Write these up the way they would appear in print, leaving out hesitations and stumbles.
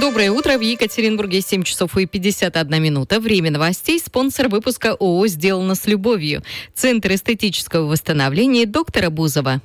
Доброе утро. В Екатеринбурге 7 часов и 51 минута. Время новостей. Спонсор выпуска ООО «Сделано с любовью». Центр эстетического восстановления доктора Бузова.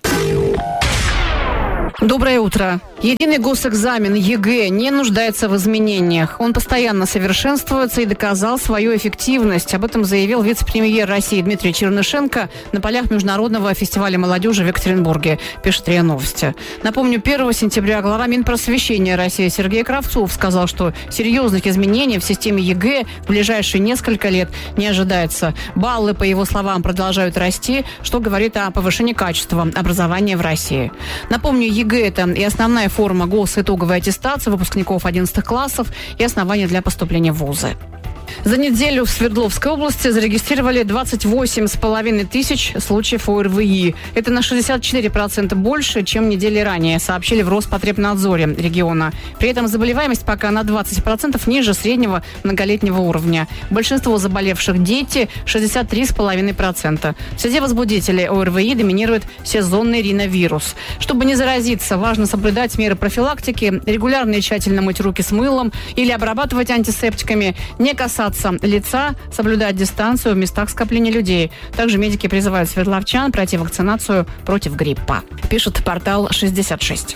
Доброе утро. Единый госэкзамен ЕГЭ не нуждается в изменениях. Он постоянно совершенствуется и доказал свою эффективность. Об этом заявил вице-премьер России Дмитрий Чернышенко на полях Международного фестиваля молодежи в Екатеринбурге, пишет РИА Новости. Напомню, 1 сентября глава Минпросвещения России Сергей Кравцов сказал, что серьезных изменений в системе ЕГЭ в ближайшие несколько лет не ожидается. Баллы, по его словам, продолжают расти, что говорит о повышении качества образования в России. Напомню, ЕГЭ – это и основная форма госитоговой аттестации выпускников 11 классов и основания для поступления в вузы. За неделю в Свердловской области зарегистрировали 28,5 тысяч случаев ОРВИ. Это на 64% больше, чем недели ранее, сообщили в Роспотребнадзоре региона. При этом заболеваемость пока на 20% ниже среднего многолетнего уровня. Большинство заболевших дети – 63,5%. Среди возбудителей ОРВИ доминирует сезонный риновирус. Чтобы не заразиться, важно соблюдать меры профилактики, регулярно и тщательно мыть руки с мылом или обрабатывать антисептиками, не касаться лица, соблюдать дистанцию в местах скопления людей. Также медики призывают свердловчан пройти вакцинацию против гриппа, пишет портал 66.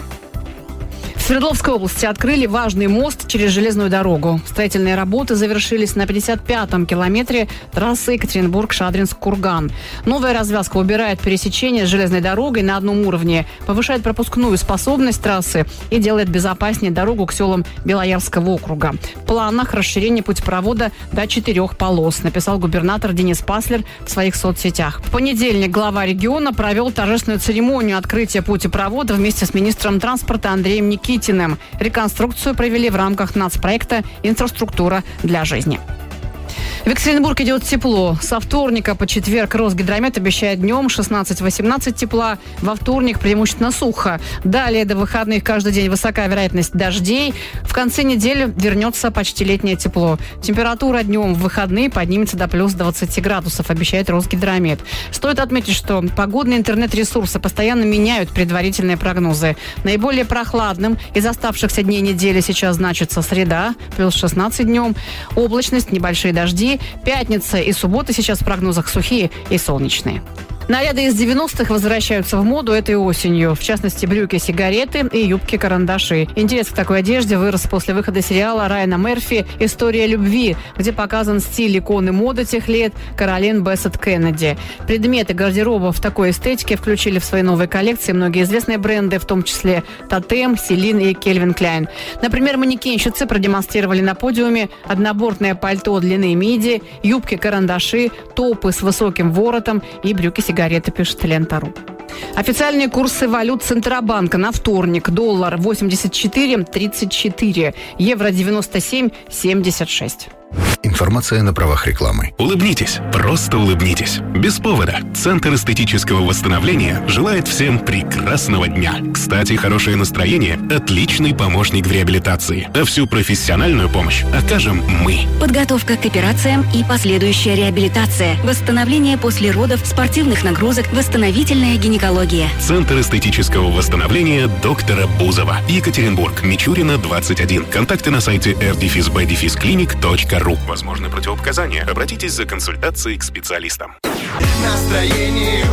В Свердловской области открыли важный мост через железную дорогу. Строительные работы завершились на 55-м километре трассы Екатеринбург-Шадринск-Курган. Новая развязка убирает пересечение с железной дорогой на одном уровне, повышает пропускную способность трассы и делает безопаснее дорогу к селам Белоярского округа. В планах расширение путепровода до 4 полос, написал губернатор Денис Паслер в своих соцсетях. В понедельник глава региона провел торжественную церемонию открытия путепровода вместе с министром транспорта Андреем Никитиным. Реконструкцию провели в рамках нацпроекта «Инфраструктура для жизни». В Екатеринбург идет тепло. Со вторника по четверг Росгидромет обещает днем 16-18 тепла. Во вторник преимущественно сухо. Далее до выходных каждый день высока вероятность дождей. В конце недели вернется почти летнее тепло. Температура днем в выходные поднимется до плюс 20 градусов, обещает Росгидромет. Стоит отметить, что погодные интернет-ресурсы постоянно меняют предварительные прогнозы. Наиболее прохладным из оставшихся дней недели сейчас значится среда, плюс 16 днем. Облачность, небольшие дожди. Пятница и суббота сейчас в прогнозах сухие и солнечные. Наряды из 90-х возвращаются в моду этой осенью. В частности, брюки, сигареты и юбки-карандаши. Интерес к такой одежде вырос после выхода сериала Райана Мерфи «История любви», где показан стиль иконы моды тех лет Каролин Бессет Кеннеди. Предметы гардероба в такой эстетике включили в свои новые коллекции многие известные бренды, в том числе Тотем, Селин и Кельвин Кляйн. Например, манекенщицы продемонстрировали на подиуме однобортное пальто длины миди, юбки-карандаши, топы с высоким воротом и брюки-сигареты, пишет Лента.ру. Официальные курсы валют Центробанка на вторник. Доллар 84,34, евро 97,76. Информация на правах рекламы. Улыбнитесь, просто улыбнитесь. Без повода. Центр эстетического восстановления желает всем прекрасного дня. Кстати, хорошее настроение – отличный помощник в реабилитации. А всю профессиональную помощь окажем мы. Подготовка к операциям и последующая реабилитация. Восстановление после родов, спортивных нагрузок, восстановительная гинекология. Центр эстетического восстановления доктора Бузова. Екатеринбург, Мичурина, 21. Контакты на сайте r-b-clinic.ru. Возможны противопоказания. Обратитесь за консультацией к специалистам. Настроение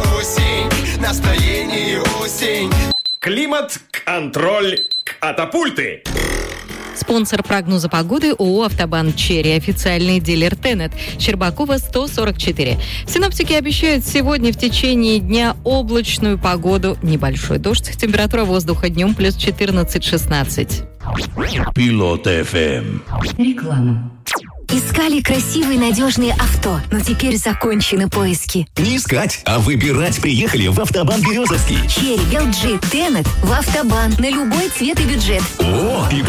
осень. Климат-контроль катапульты. Спонсор прогноза погоды ООО «Автобан Черри», официальный дилер Тенет, Щербакова, 144. Синоптики обещают сегодня в течение дня облачную погоду, небольшой дождь, температура воздуха днем плюс 14-16. Пилот ФМ. Реклама. Искали красивые, надежные авто, но теперь закончены поиски. Не искать, а выбирать приехали в Автобан Березовский. Черри, LG, Тенет в Автобан на любой цвет и бюджет. О, и